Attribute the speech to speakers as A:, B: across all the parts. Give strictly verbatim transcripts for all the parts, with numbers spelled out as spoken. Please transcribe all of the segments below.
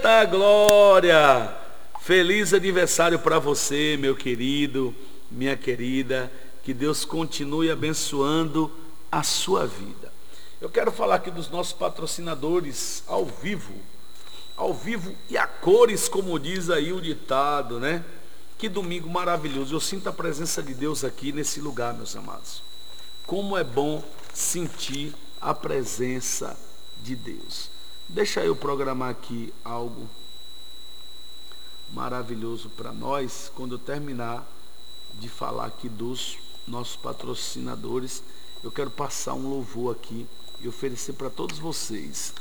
A: Eita glória! Feliz aniversário para você, meu querido, minha querida. Que Deus continue abençoando a sua vida. Eu quero falar aqui dos nossos patrocinadores ao vivo. Ao vivo e a cores, como diz aí o ditado, né? Que domingo maravilhoso. Eu sinto a presença de Deus aqui nesse lugar, meus amados. Como é bom sentir a presença de Deus. Deixa eu programar aqui algo maravilhoso para nós. Quando eu terminar de falar aqui dos nossos patrocinadores, eu quero passar um louvor aqui e oferecer para todos vocês.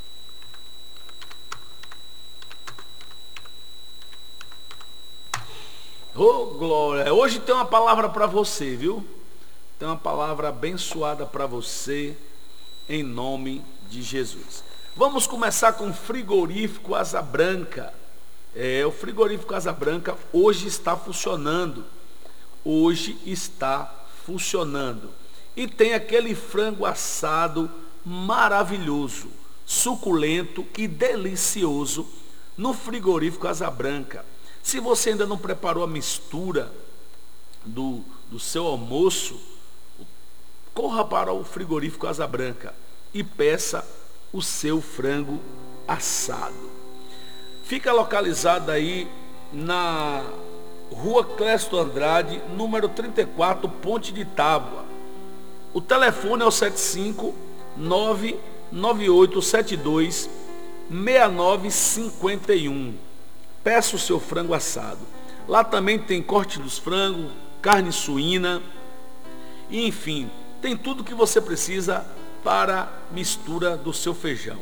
A: Oh, glória! Hoje tem uma palavra para você, viu? Tem uma palavra abençoada para você, em nome de Jesus. Vamos começar com o frigorífico Asa Branca. É, o frigorífico Asa Branca hoje está funcionando. Hoje está funcionando. E tem aquele frango assado maravilhoso, suculento e delicioso no frigorífico Asa Branca. Se você ainda não preparou a mistura do, do seu almoço, corra para o frigorífico Asa Branca e peça o seu frango assado. Fica localizado aí na Rua Clésto Andrade, número trinta e quatro, Ponte de Tábua. O telefone é o sete cinco nove nove oito sete dois seis nove cinco um. Peça o seu frango assado. Lá também tem corte dos frangos, carne suína, e enfim, tem tudo que você precisa para a mistura do seu feijão.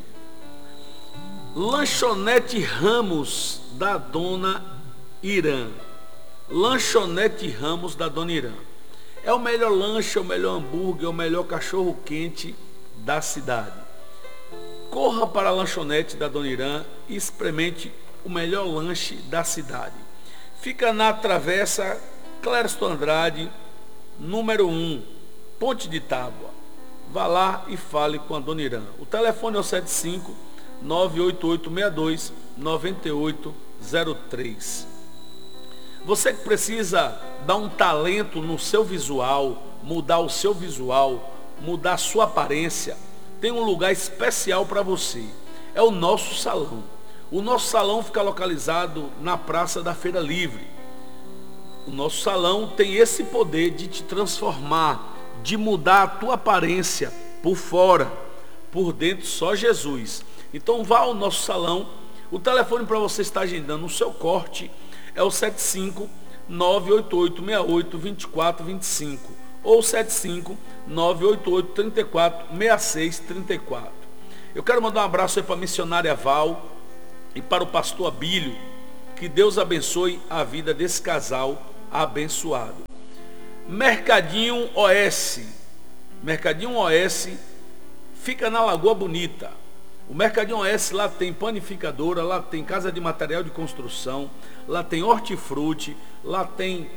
A: Lanchonete Ramos da Dona Irã. Lanchonete Ramos da Dona Irã. É o melhor lanche, o melhor hambúrguer, o melhor cachorro quente da cidade. Corra para a lanchonete da Dona Irã e experimente o melhor lanche da cidade. Fica na Travessa Clésto Andrade, número um, Ponte de Tábua. Vá lá e fale com a Dona Irã. O telefone é o sete cinco nove oito oito seis dois nove oito zero três. Você que precisa dar um talento no seu visual, mudar o seu visual, mudar a sua aparência, tem um lugar especial para você. É o nosso salão. O nosso salão fica localizado na Praça da Feira Livre. O nosso salão tem esse poder de te transformar, de mudar a tua aparência por fora, por dentro só Jesus. Então vá ao nosso salão. O telefone para você estar agendando o seu corte é o sete cinco nove oito oito seis oito dois quatro dois cinco ou sete cinco nove oito oito três quatro seis seis três quatro. Eu quero mandar um abraço aí para a missionária Val e para o pastor Abílio. Que Deus abençoe a vida desse casal abençoado. Mercadinho O S. Mercadinho O S fica na Lagoa Bonita. O Mercadinho O S lá tem panificadora, lá tem casa de material de construção, lá tem hortifruti, lá tem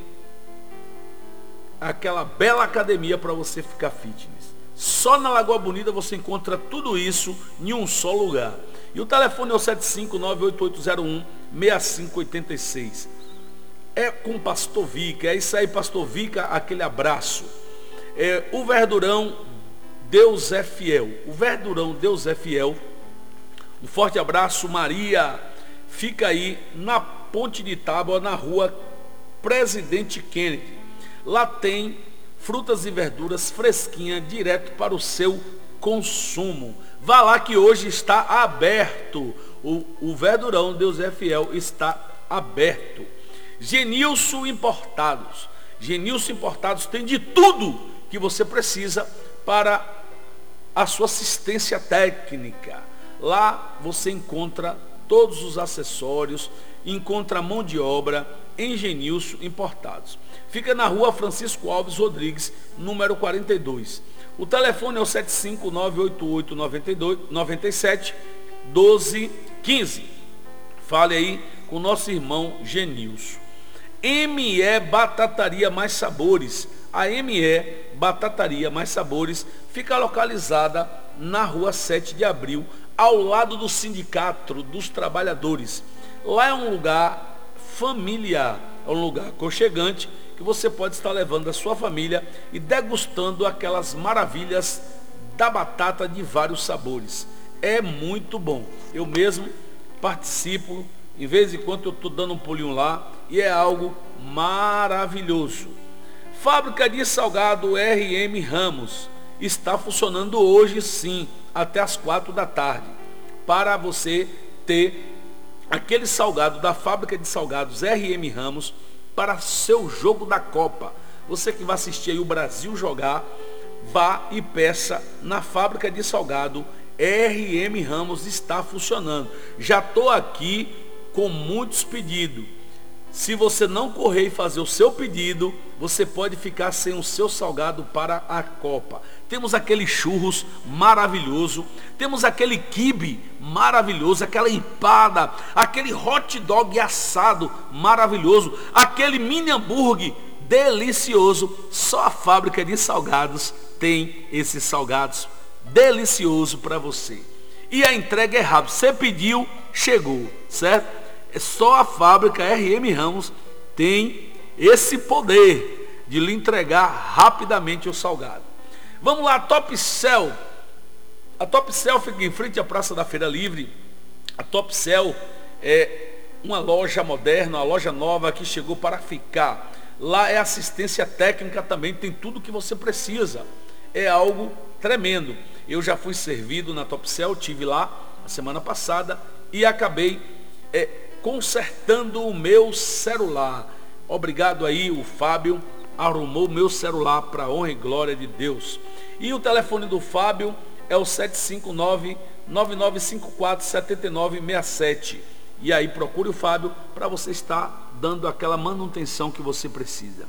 A: aquela bela academia para você ficar fitness. Só na Lagoa Bonita você encontra tudo isso em um só lugar. E o telefone é o sete cinco nove oito oito zero um seis cinco oito seis. É com Pastor Vica. É isso aí, Pastor Vica, aquele abraço. É, o Verdurão, Deus é fiel. O Verdurão, Deus é fiel. Um forte abraço, Maria. Fica aí na Ponte de Tábua, na Rua Presidente Kennedy. Lá tem frutas e verduras fresquinhas, direto para o seu consumo. Vá lá que hoje está aberto. O, o Verdurão, Deus é fiel, está aberto. Genilson Importados. Genilson Importados tem de tudo que você precisa para a sua assistência técnica. Lá você encontra todos os acessórios, encontra mão de obra em Genilson Importados. Fica na Rua Francisco Alves Rodrigues, número quarenta e dois. O telefone é o sete cinco nove oito oito nove dois nove sete um dois um cinco. Fale aí com o nosso irmão Genilson. M E Batataria Mais Sabores. A M E Batataria Mais Sabores fica localizada na Rua sete de abril, ao lado do Sindicato dos Trabalhadores. Lá é um lugar familiar, é um lugar aconchegante que você pode estar levando a sua família e degustando aquelas maravilhas da batata de vários sabores. É muito bom. Eu mesmo participo, em vez em quando eu estou dando um pulinho lá, e é algo maravilhoso. Fábrica de salgado R M Ramos está funcionando hoje sim, até as quatro da tarde, para você ter aquele salgado da fábrica de salgados R M Ramos para seu jogo da Copa. Você que vai assistir aí o Brasil jogar, vá e peça na fábrica de salgado R M Ramos, está funcionando. Já estou aqui com muitos pedidos. Se você não correr e fazer o seu pedido, você pode ficar sem o seu salgado para a Copa. Temos aquele churros maravilhoso, temos aquele quibe maravilhoso, aquela empada, aquele hot dog assado maravilhoso, aquele mini hambúrguer delicioso. Só a fábrica de salgados tem esses salgados deliciosos para você. E a entrega é rápida. Você pediu, chegou, certo? É só a fábrica R M Ramos tem esse poder de lhe entregar rapidamente o salgado. Vamos lá, Top Cell. A Top Cell fica em frente à Praça da Feira Livre. A Top Cell é uma loja moderna, uma loja nova que chegou para ficar. Lá é assistência técnica também, tem tudo que você precisa. É algo tremendo. Eu já fui servido na Top Cell, tive lá a semana passada e acabei é, consertando o meu celular. Obrigado aí, o Fábio arrumou o meu celular para a honra e glória de Deus. E o telefone do Fábio é o sete cinco nove, nove nove cinco quatro, sete nove seis sete. E aí procure o Fábio para você estar dando aquela manutenção que você precisa.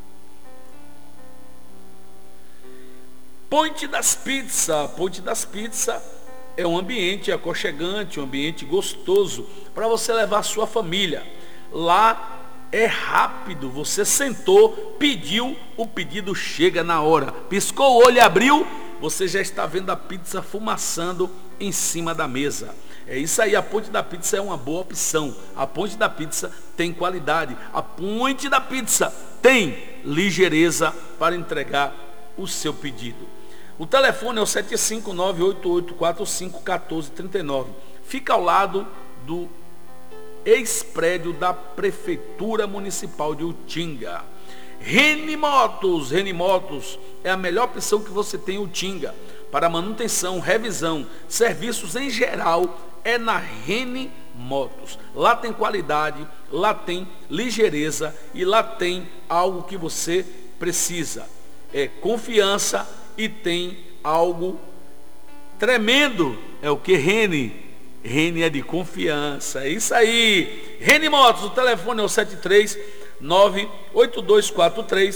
A: Ponte das Pizzas. Ponte das Pizzas é um ambiente aconchegante, um ambiente gostoso para você levar a sua família. Lá é rápido, você sentou, pediu, o pedido chega na hora. Piscou o olho e abriu, você já está vendo a pizza fumaçando em cima da mesa. É isso aí, a Ponte da Pizza é uma boa opção. A Ponte da Pizza tem qualidade. A Ponte da Pizza tem ligeireza para entregar o seu pedido. O telefone é o sete cinco nove, oito oito quatro cinco, um quatro três nove. Fica ao lado do ex-prédio da Prefeitura Municipal de Utinga. Rene Motos. Rene Motos é a melhor opção que você tem em Utinga. Para manutenção, revisão, serviços em geral, é na Rene Motos. Lá tem qualidade, lá tem ligeireza e lá tem algo que você precisa. É confiança e tem algo tremendo. É o que Rene? Rene é de confiança. É isso aí. Rene Motos, o telefone é o sete três nove, oito dois quatro três,